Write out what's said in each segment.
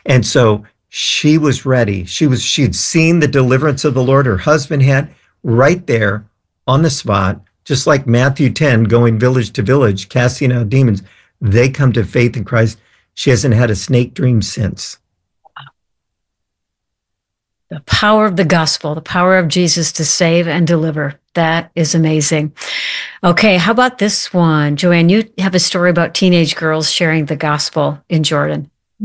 And so she was ready. She'd seen the deliverance of the Lord. Her husband had, right there on the spot, just like Matthew 10, going village to village, casting out demons. They come to faith in Christ. She hasn't had a snake dream since. The power of the gospel, the power of Jesus to save and deliver. That is amazing. Okay, how about this one? Joanne, you have a story about teenage girls sharing the gospel in Jordan.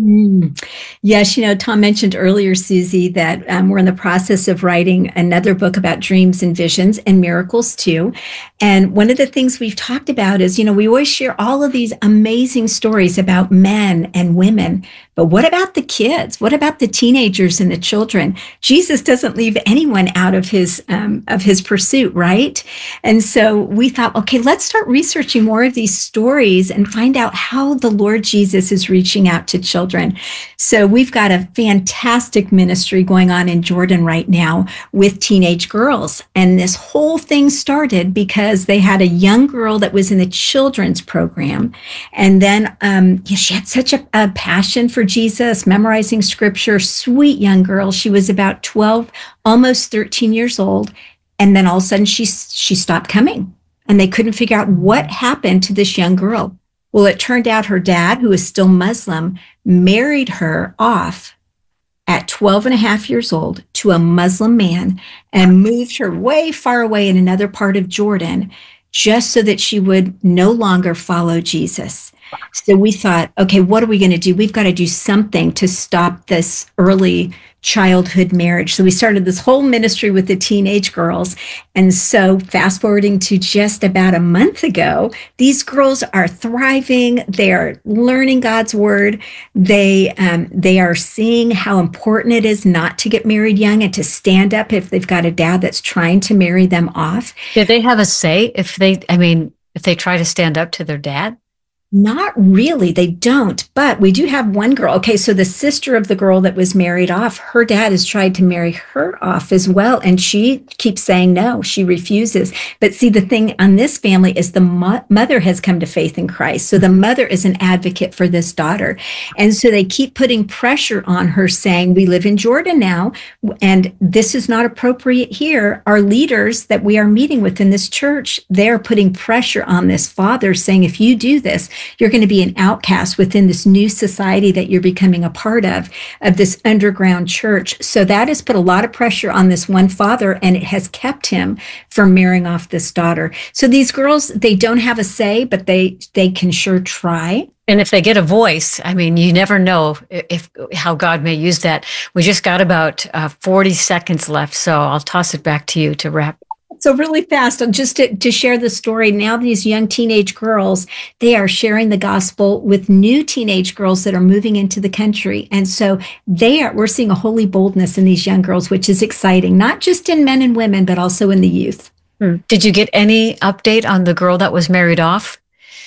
Yes, Tom mentioned earlier, Susie, that we're in the process of writing another book about dreams and visions and miracles too. And one of the things we've talked about is, we always share all of these amazing stories about men and women. But what about the kids? What about the teenagers and the children? Jesus doesn't leave anyone out of his pursuit, right? And so we thought, okay, let's start researching more of these stories and find out how the Lord Jesus is reaching out to children. So we've got a fantastic ministry going on in Jordan right now with teenage girls. And this whole thing started because they had a young girl that was in the children's program. And then she had such a passion for Jesus, memorizing scripture, sweet young girl. She was about 12, almost 13 years old. And then all of a sudden she stopped coming, and they couldn't figure out what happened to this young girl. Well, it turned out her dad, who is still Muslim, married her off at 12 and a half years old to a Muslim man and moved her way far away in another part of Jordan just so that she would no longer follow Jesus. So we thought, okay, what are we going to do? We've got to do something to stop this early childhood marriage. So we started this whole ministry with the teenage girls. And so fast forwarding to just about a month ago, these girls are thriving. They are learning God's word. They are seeing how important it is not to get married young and to stand up if they've got a dad that's trying to marry them off. Did they have a say if they try to stand up to their dad? Not really. They don't. But we do have one girl. Okay, so the sister of the girl that was married off, her dad has tried to marry her off as well. And she keeps saying no. She refuses. But see, the thing on this family is the mother has come to faith in Christ. So the mother is an advocate for this daughter. And so they keep putting pressure on her, saying, we live in Jordan now, and this is not appropriate here. Our leaders that we are meeting with in this church, they're putting pressure on this father, saying, if you do this, you're going to be an outcast within this new society that you're becoming a part of this underground church. So that has put a lot of pressure on this one father, and it has kept him from marrying off this daughter. So these girls, they don't have a say, but they can sure try. And if they get a voice, you never know how God may use that. We just got about 40 seconds left, so I'll toss it back to you to wrap. So really fast, just to share the story, now these young teenage girls, they are sharing the gospel with new teenage girls that are moving into the country. And so we're seeing a holy boldness in these young girls, which is exciting, not just in men and women, but also in the youth. Did you get any update on the girl that was married off?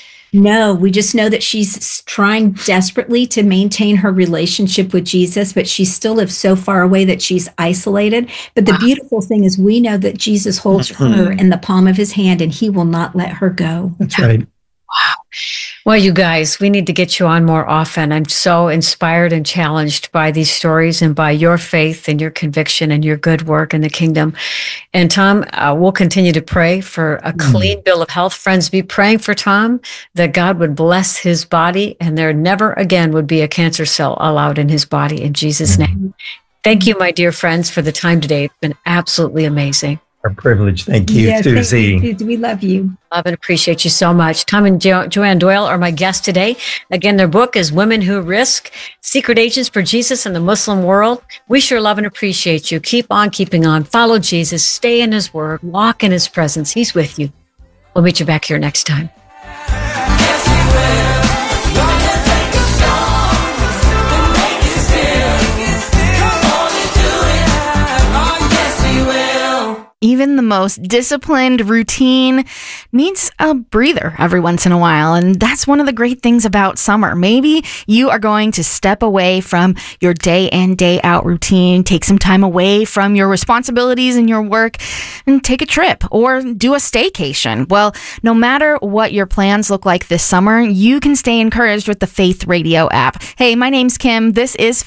No, we just know that she's trying desperately to maintain her relationship with Jesus, but she still lives so far away that she's isolated. But the beautiful thing is we know that Jesus holds her in the palm of his hand, and he will not let her go. That's right. Wow. Well, you guys, we need to get you on more often. I'm so inspired and challenged by these stories and by your faith and your conviction and your good work in the kingdom. And Tom, we'll continue to pray for a clean bill of health. Friends, be praying for Tom, that God would bless his body and there never again would be a cancer cell allowed in his body, in Jesus' name. Thank you, my dear friends, for the time today. It's been absolutely amazing. Our privilege. Thank you, Susie. Thank you. We love you. Love and appreciate you so much. Tom and Joanne Doyle are my guests today. Again, their book is Women Who Risk, Secret Agents for Jesus in the Muslim World. We sure love and appreciate you. Keep on keeping on. Follow Jesus. Stay in his word. Walk in his presence. He's with you. We'll meet you back here next time. Even the most disciplined routine needs a breather every once in a while. And that's one of the great things about summer. Maybe you are going to step away from your day in, day out routine, take some time away from your responsibilities and your work, and take a trip or do a staycation. Well, no matter what your plans look like this summer, you can stay encouraged with the Faith Radio app. Hey, my name's Kim. This is